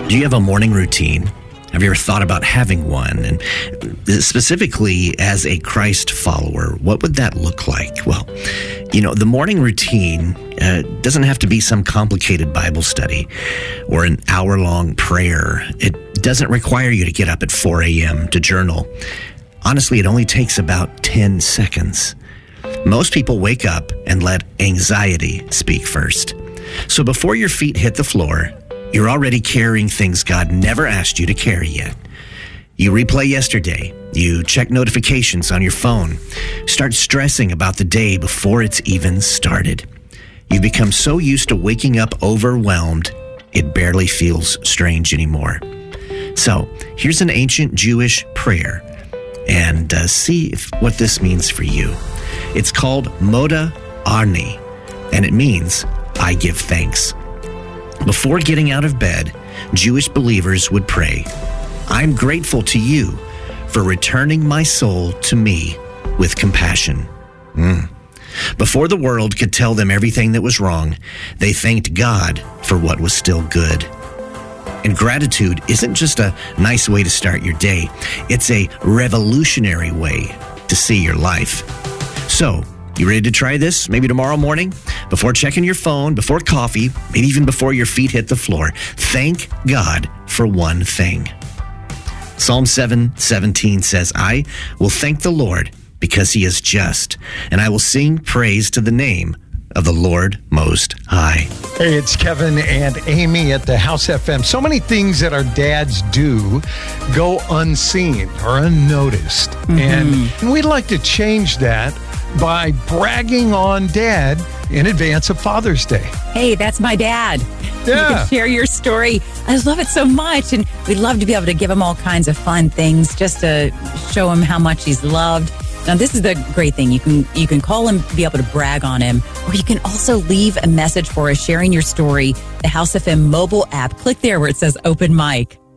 Do you have a morning routine? Have you ever thought about having one? And specifically as a Christ follower, what would that look like? Well, the morning routine doesn't have to be some complicated Bible study or an hour-long prayer. It doesn't require you to get up at 4 a.m. to journal. Honestly, it only takes about 10 seconds. Most people wake up and let anxiety speak first. So before your feet hit the floor, you're already carrying things God never asked you to carry yet. You replay yesterday. You check notifications on your phone. Start stressing about the day before it's even started. You've become so used to waking up overwhelmed, it barely feels strange anymore. So here's an ancient Jewish prayer, and see what this means for you. It's called Moda Ani, and it means, I give thanks. Before getting out of bed, Jewish believers would pray, I'm grateful to you for returning my soul to me with compassion. Before the world could tell them everything that was wrong, they thanked God for what was still good. And gratitude isn't just a nice way to start your day. It's a revolutionary way to see your life. So, you ready to try this? Maybe tomorrow morning? Before checking your phone, before coffee, maybe even before your feet hit the floor. Thank God for one thing. Psalm 7:17 says, I will thank the Lord because he is just, and I will sing praise to the name of the Lord Most High. Hey, it's Kevin and Amy at the House FM. So many things that our dads do go unseen or unnoticed. And we'd like to change that by bragging on Dad in advance of Father's Day. Hey, that's my dad. Yeah. You can share your story. I love it so much. And we'd love to be able to give him all kinds of fun things just to show him how much he's loved. Now, this is the great thing. You can call him, be able to brag on him, or you can also leave a message for us sharing your story. The House FM mobile app. Click there where it says Open Mic.